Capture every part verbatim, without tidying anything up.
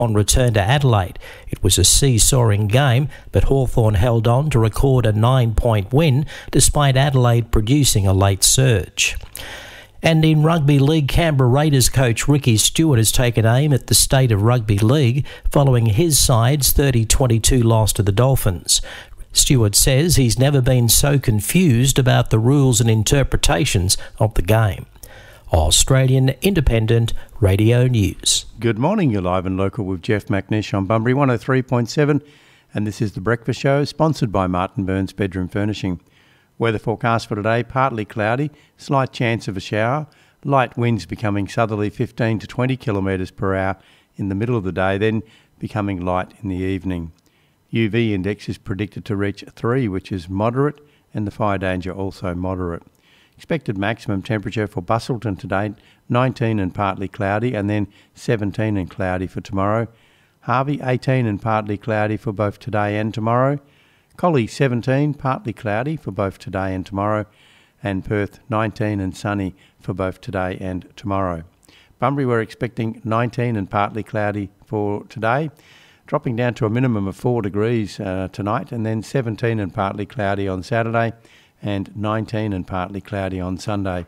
On return to Adelaide, it was a seesawing game, but Hawthorn held on to record a nine-point win despite Adelaide producing a late surge. And in Rugby League, Canberra Raiders coach Ricky Stewart has taken aim at the state of Rugby League following his side's thirty twenty-two loss to the Dolphins. Stewart says he's never been so confused about the rules and interpretations of the game. Australian Independent Radio News. Good morning, you're live and local with Jeff McNish on Bunbury one oh three point seven, and this is The Breakfast Show, sponsored by Martin Burns Bedroom Furnishing. Weather forecast for today, partly cloudy, slight chance of a shower, light winds becoming southerly fifteen to twenty kilometres per hour in the middle of the day, then becoming light in the evening. U V index is predicted to reach three, which is moderate, and the fire danger also moderate. Expected maximum temperature for Busselton today, nineteen and partly cloudy, and then seventeen and cloudy for tomorrow. Harvey, eighteen and partly cloudy for both today and tomorrow. Collie, seventeen, partly cloudy for both today and tomorrow. And Perth, nineteen and sunny for both today and tomorrow. Bunbury, we're expecting nineteen and partly cloudy for today, dropping down to a minimum of four degrees uh, tonight, and then seventeen and partly cloudy on Saturday, and nineteen and partly cloudy on Sunday.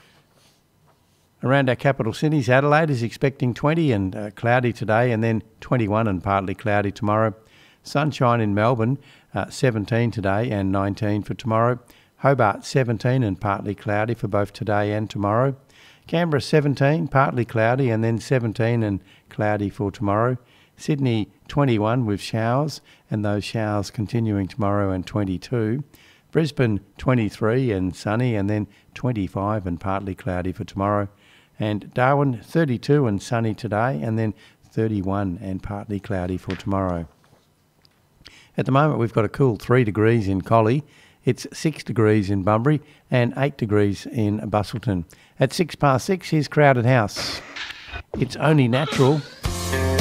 Around our capital cities, Adelaide is expecting twenty and uh, cloudy today, and then twenty-one and partly cloudy tomorrow. Sunshine in Melbourne, uh, seventeen today and nineteen for tomorrow. Hobart, seventeen and partly cloudy for both today and tomorrow. Canberra, seventeen, partly cloudy, and then seventeen and cloudy for tomorrow. Sydney, twenty-one with showers, and those showers continuing tomorrow, and twenty-two. Brisbane, twenty-three and sunny, and then twenty-five and partly cloudy for tomorrow. And Darwin, thirty-two and sunny today, and then thirty-one and partly cloudy for tomorrow. At the moment, we've got a cool three degrees in Collie. It's six degrees in Bunbury and eight degrees in Busselton. At six past six, here's Crowded House. It's only natural